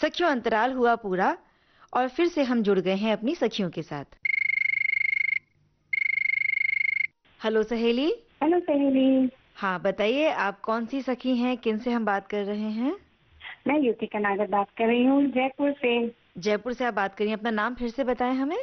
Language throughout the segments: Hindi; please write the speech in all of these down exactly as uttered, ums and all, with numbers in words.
सखियों, अंतराल हुआ पूरा और फिर से हम जुड़ गए हैं अपनी सखियों के साथ। हेलो सहेली। हेलो सहेली। हाँ, बताइए आप कौन सी सखी हैं, किन से हम बात कर रहे हैं? मैं युतिका नागर बात कर रही हूँ जयपुर से। जयपुर से आप बात करिए, अपना नाम फिर से बताएं हमें।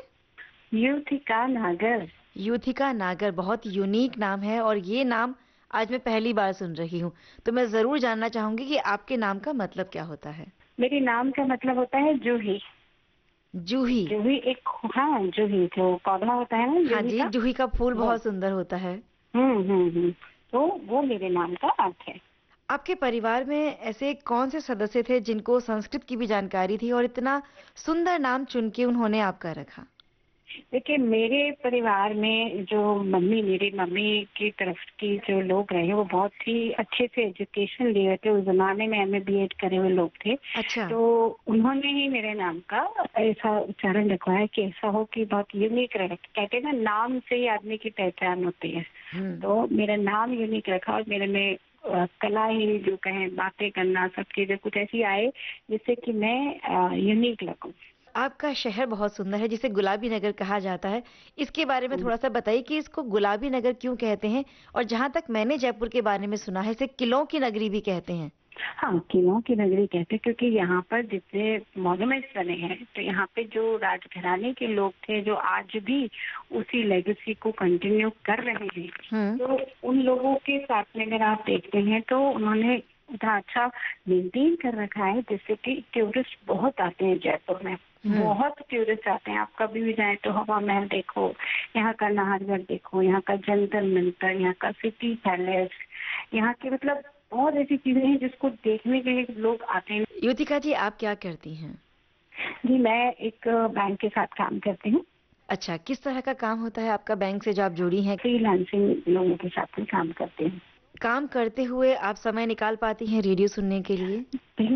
युतिका नागर। युतिका नागर, बहुत यूनिक नाम है और ये नाम आज मैं पहली बार सुन रही हूँ। तो मैं जरूर जानना चाहूंगी कि आपके नाम का मतलब क्या होता है। मेरे नाम का मतलब होता है जूही। जूही। जूही एक, हाँ जूही जो पौधा होता है ना हाँ जूही जी, का, जूही का फूल वो। बहुत सुंदर होता है। हम्म हम्म हम्म तो वो मेरे नाम का अर्थ है। आपके परिवार में ऐसे कौन से सदस्य थे जिनको संस्कृत की भी जानकारी थी और इतना सुंदर नाम चुन के उन्होंने आपका रखा? देखिए, मेरे परिवार में जो मम्मी मेरी मम्मी की तरफ की जो लोग रहे वो बहुत ही अच्छे से एजुकेशन लिए थे। उस जमाने में एम ए बी एड करे हुए लोग थे। अच्छा। तो उन्होंने ही मेरे नाम का ऐसा उच्चारण रखवाया कि ऐसा हो कि बहुत यूनिक रहे। कहते हैं ना, नाम से ही आदमी की पहचान होती है। हम्म। तो मेरा नाम यूनिक रखा और मेरे में अ, कला ही जो कहें, बातें करना, सब चीजें कुछ ऐसी आए जिससे कि मैं यूनिक लगूं। आपका शहर बहुत सुंदर है जिसे गुलाबी नगर कहा जाता है। इसके बारे में थोड़ा सा बताइए कि इसको गुलाबी नगर क्यों कहते हैं? और जहां तक मैंने जयपुर के बारे में सुना है, इसे किलों की नगरी भी कहते हैं। हाँ, किलों की नगरी कहते हैं क्योंकि यहाँ पर जितने मॉन्यूमेंट्स बने हैं, तो यहाँ पे जो राजघराने के लोग थे जो आज भी उसी लेगेसी को कंटिन्यू कर रहे हैं, हम्म। तो उन लोगों के साथ में अगर आप देखते हैं तो उन्होंने इतना अच्छा मेंटेन कर रखा है जिससे कि टूरिस्ट बहुत आते हैं जयपुर में। हम्म। बहुत टूरिस्ट आते हैं। आप कभी भी जाएं तो हवा महल देखो, यहाँ का नाहरगढ़ देखो, यहाँ का जंतर मंतर, यहाँ का सिटी पैलेस, यहाँ की मतलब बहुत ऐसी चीजें हैं जिसको देखने के लिए लोग आते हैं। युतिका जी, आप क्या करती हैं? जी, मैं एक बैंक के साथ काम करती हूँ। अच्छा, किस तरह का काम होता है आपका बैंक से जो आप जुड़ी हैं? फ्रीलांसिंग लोगों के साथ में काम करती हूँ। काम करते हुए आप समय निकाल पाती हैं रेडियो सुनने के लिए?